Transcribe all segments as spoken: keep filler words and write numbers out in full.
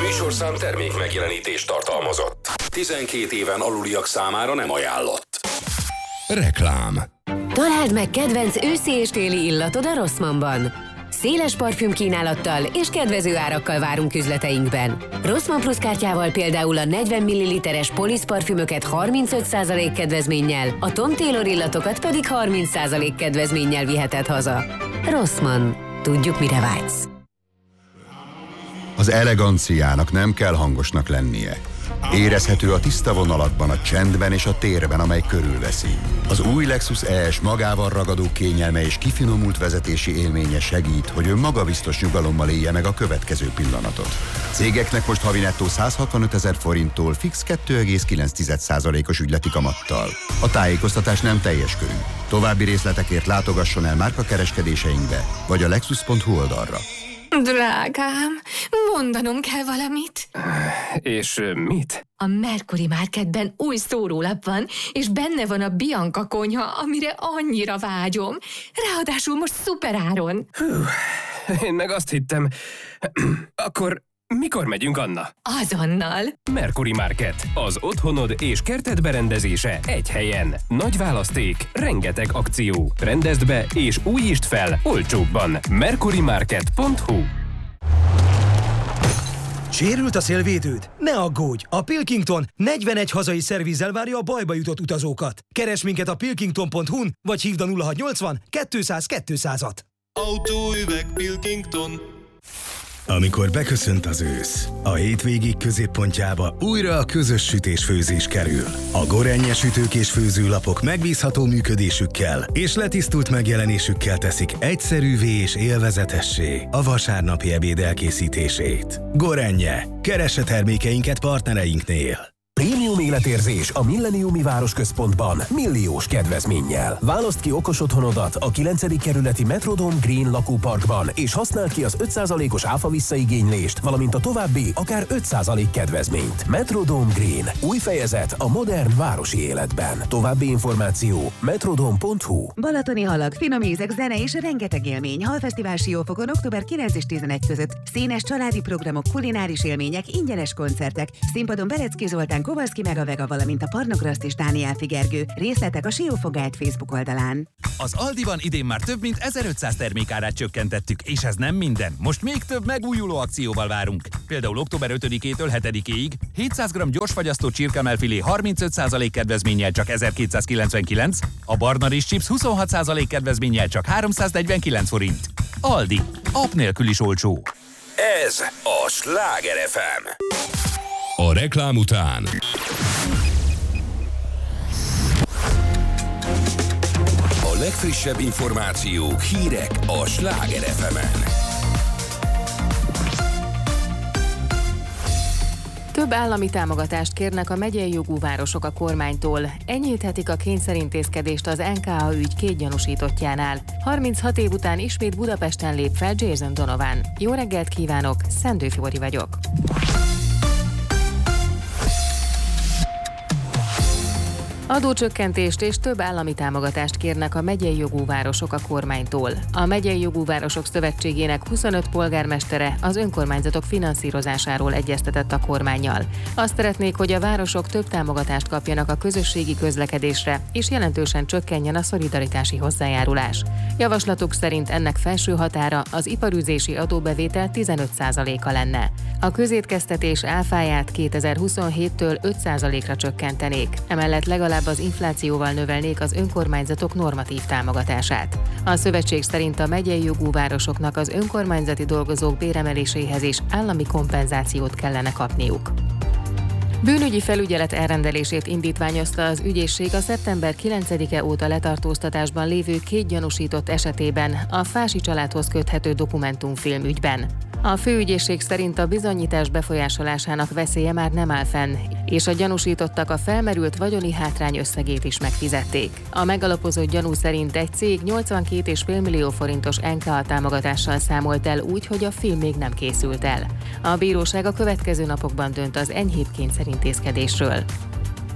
műsorszám termék megjelenítést tartalmazott. tizenkét éven aluliak számára nem ajánlott. Reklám. Találd meg kedvenc őszi és téli illatod a Rossmannban. Széles parfümkínálattal és kedvező árakkal várunk üzleteinkben. Rossmann Plus kártyával például a negyven milliliteres Polisz parfümöket harmincöt százalék kedvezménnyel, a Tom Taylor illatokat pedig harminc százalék kedvezménnyel viheted haza. Rossmann. Tudjuk, mire vágysz. Az eleganciának nem kell hangosnak lennie. Érezhető a tiszta vonalakban, a csendben és a térben, amely körülveszi. Az új Lexus E S magával ragadó kényelme és kifinomult vezetési élménye segít, hogy ön magabiztos nyugalommal élje meg a következő pillanatot. Cégeknek most havi nettó száz hatvanöt ezer forinttól fix kettő egész kilenc százalékos ügyleti kamattal. A tájékoztatás nem teljes körű. További részletekért látogasson el márkakereskedéseinkbe, vagy a lexus pont hu oldalra. Drágám, mondanom kell valamit. És mit? A Mercury Marketben új szórólap van, és benne van a Bianca konyha, amire annyira vágyom. Ráadásul most szuperáron. Hú, én meg azt hittem. Akkor mikor megyünk, Anna? Azonnal. Mercury Market. Az otthonod és kerted berendezése egy helyen. Nagy választék, rengeteg akció. Rendezd be és újítsd fel olcsóbban. mercury market pont hu. Sérült a szélvédőd? Ne aggódj! A Pilkington negyvenegy hazai szervízzel várja a bajba jutott utazókat. Keresd minket a pilkington pont hu-n, vagy hívd a nulla hatszáznyolcvan kétszáz kétszázat. Autóüveg Pilkington. Amikor beköszönt az ősz, a hétvégig középpontjába újra a közös sütés-főzés kerül. A Gorenje sütők és főzőlapok megbízható működésükkel és letisztult megjelenésükkel teszik egyszerűvé és élvezetessé a vasárnapi ebéd elkészítését. Gorenje. Keresse termékeinket partnereinknél. Prémium életérzés a Milleniumi Városközpontban milliós kedvezménnyel. Válaszd ki okos otthonodat a kilencedik kerületi Metrodome Green lakóparkban, és használd ki az öt százalékos áfa visszaigénylést, valamint a további akár öt százalék kedvezményt. Metrodome Green. Új fejezet a modern városi életben. További információ metrodome pont hu. Balatoni halak, finom ízek, zene és rengeteg élmény. Halfesztivál Siófokon október kilenc és tizenegy között. Színes családi programok, kulináris élmények, ingyenes koncertek. Színpadon Berecki Zoltán, Kovalszki meg a Vega, valamint a Parnograszt és Dániel Figergő. Részletek a Siófok Guide Facebook oldalán. Az Aldiban idén már több mint ezerötszáz termékárát csökkentettük, és ez nem minden. Most még több megújuló akcióval várunk. Például október ötödikétől hetedikéig hétszáz gramm gyorsfagyasztó csirkemelfilé harmincöt százalék kedvezménnyel csak ezerkétszázkilencvenkilenc, a barna rizs chips huszonhat százalék kedvezménnyel csak háromszáznegyvenkilenc forint. Aldi. App nélkül is olcsó. Ez a Sláger ef em. A reklám után a legfrissebb információk, hírek a Sláger ef emen. Több állami támogatást kérnek a megyei jogú városok a kormánytól. Enyhíthetik a kényszerintézkedést az en ká á ügy két gyanúsítottjánál. harminchat év után ismét Budapesten lép fel Jason Donovan. Jó reggelt kívánok, Szendő Fibori vagyok. Adócsökkentést és több állami támogatást kérnek a megyei jogú városok a kormánytól. A Megyei Jogú Városok Szövetségének huszonöt polgármestere az önkormányzatok finanszírozásáról egyeztetett a kormánnyal. Azt szeretnék, hogy a városok több támogatást kapjanak a közösségi közlekedésre, és jelentősen csökkenjen a szolidaritási hozzájárulás. Javaslatuk szerint ennek felső határa az iparűzési adóbevétel tizenöt százaléka lenne. A közétkeztetés áfáját kétezer-huszonhéttől öt százalékra csökkentenék. Emellett legalább az inflációval növelnék az önkormányzatok normatív támogatását. A szövetség szerint a megyei jogú városoknak az önkormányzati dolgozók béremeléséhez is állami kompenzációt kellene kapniuk. Bűnügyi felügyelet elrendelését indítványozta az ügyészség a szeptember kilencedike óta letartóztatásban lévő két gyanúsított esetében a Fási családhoz köthető dokumentumfilm ügyben. A főügyészség szerint a bizonyítás befolyásolásának veszélye már nem áll fenn, és a gyanúsítottak a felmerült vagyoni hátrány összegét is megfizették. A megalapozott gyanú szerint egy cég nyolcvankét egész öt millió forintos en ká á támogatással számolt el úgy, hogy a film még nem készült el. A bíróság a következő napokban dönt az enyhébb kényszerintézkedésről.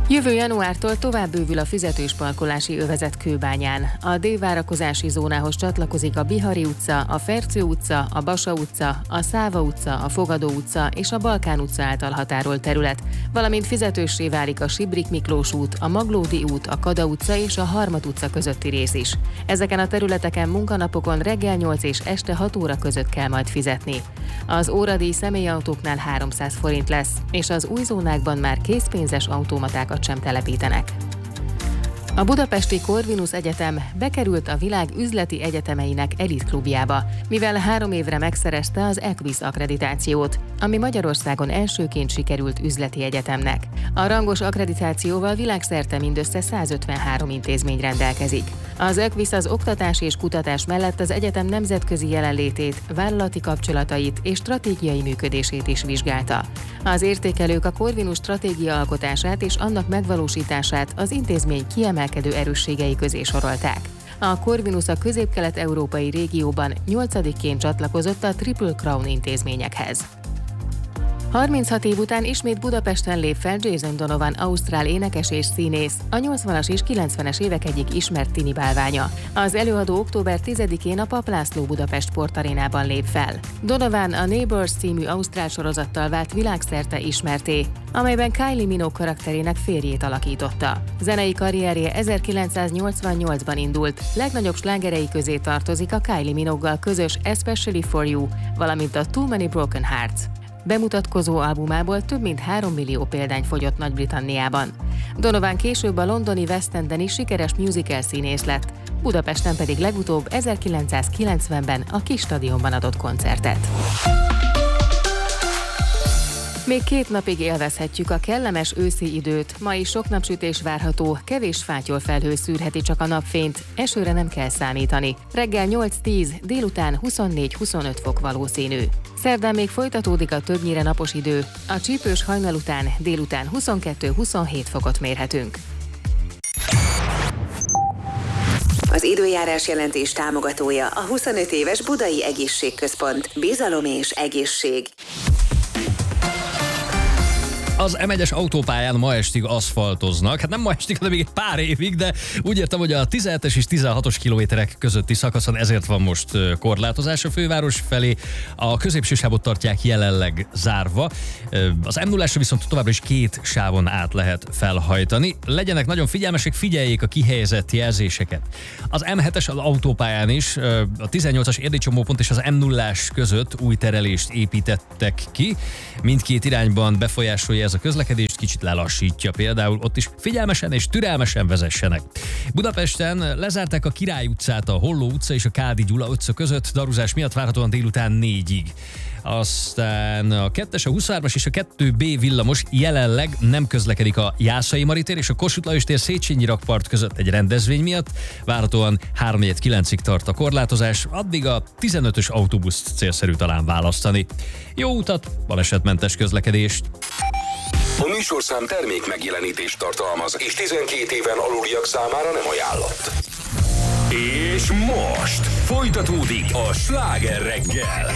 Jövő januártól tovább bővül a fizetős parkolási övezet Kőbányán. A D-várakozási zónához csatlakozik a Bihari utca, a Fercő utca, a Basa utca, a Száva utca, a Fogadó utca és a Balkán utca által határolt terület, valamint fizetőssé válik a Sibrik Miklós út, a Maglódi út, a Kada utca és a Harmat utca közötti rész is. Ezeken a területeken munkanapokon reggel nyolc és este hat óra között kell majd fizetni. Az óradíj személyautóknál háromszáz forint lesz, és az új zónákban már készpénzes automatákat sem telepítenek. A budapesti Corvinus Egyetem bekerült a világ üzleti egyetemeinek elitklubjába, mivel három évre megszerezte az EQUIS akkreditációt, ami Magyarországon elsőként sikerült üzleti egyetemnek. A rangos akkreditációval világszerte mindössze százötvenhárom intézmény rendelkezik. Az EQUIS az oktatás és kutatás mellett az egyetem nemzetközi jelenlétét, vállalati kapcsolatait és stratégiai működését is vizsgálta. Az értékelők a Corvinus stratégia alkotását és annak megvalósítását az intézmény kiemelkedő erősségei közé sorolták. A Corvinus a közép-kelet-európai régióban nyolcadikként csatlakozott a Triple Crown intézményekhez. harminchat év után ismét Budapesten lép fel Jason Donovan, ausztrál énekes és színész, a nyolcvanas és kilencvenes évek egyik ismert tini bálványa. Az előadó október tizedikén a Papp László Budapest Sportarénában lép fel. Donovan a Neighbours című ausztrál sorozattal vált világszerte ismerté, amelyben Kylie Minogue karakterének férjét alakította. Zenei karrierje ezerkilencszáznyolcvannyolcban indult, legnagyobb slágerei közé tartozik a Kylie Minogue-gal közös Especially for You, valamint a Too Many Broken Hearts. Bemutatkozó albumából több mint három millió példány fogyott Nagy-Britanniában. Donovan később a londoni West Enden is sikeres musical színész lett, Budapesten pedig legutóbb ezerkilencszázkilencvenben a Kis Stadionban adott koncertet. Még két napig élvezhetjük a kellemes őszi időt, ma is sok napsütés várható, kevés fátyolfelhő szűrheti csak a napfényt, esőre nem kell számítani. Reggel nyolc-tíz, délután huszonnégy-huszonöt fok valószínű. Szerdán még folytatódik a többnyire napos idő, a csípős hajnal után délután huszonkettő-huszonhét fokot mérhetünk. Az időjárás jelentés támogatója a huszonöt éves Budai Egészségközpont. Bizalom és egészség. Az em egyes autópályán ma estig aszfaltoznak. Hát nem ma estig, hanem még egy pár évig, de úgy értem, hogy a tizenhetes és tizenhatos kilométerek közötti szakaszon ezért van most korlátozás a főváros felé. A középső sávot tartják jelenleg zárva. Az em nullásra viszont továbbra is két sávon át lehet felhajtani. Legyenek nagyon figyelmesek, figyeljék a kihelyezett jelzéseket. Az em hetes az autópályán is, a tizennyolcas Érdi-csomópont és az em nullás között új terelést építettek ki. Mindkét irányban befolyásolja ez a közlekedést, kicsit lelassítja például, ott is figyelmesen és türelmesen vezessenek. Budapesten lezárták a Király utcát, a Holló utca és a Kádi Gyula utca között, daruzás miatt várhatóan délután négyig. Aztán a kettes, a huszonhármas és a kettő bé villamos jelenleg nem közlekedik a Jászai Mari tér és a Kossuth Lajos tér Széchenyi rakpart között egy rendezvény miatt. Várhatóan háromnegyed kilencig tart a korlátozás, addig a tizenötös autóbuszt célszerű talán választani. Jó utat, balesetmentes közlekedést! A műsorszám termék megjelenítést tartalmaz, és tizenkét éven aluliak számára nem ajánlott. És most folytatódik a Sláger reggel.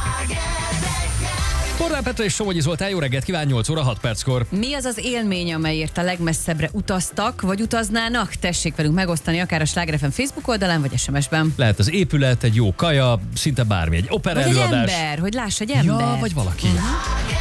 Horváth Petra és Somogyi Zoltán, jó reggelt kíván, nyolc óra hat perckor. Mi az az élmény, amelyért a legmesszebbre utaztak, vagy utaznának? Tessék velünk megosztani akár a Sláger ef em Facebook oldalán, vagy es em es-ben. Lehet az épület, egy jó kaja, szinte bármi, egy opera vagy egy előadás. ember, hogy láss egy ember. Ja, vagy valaki. Uh-huh.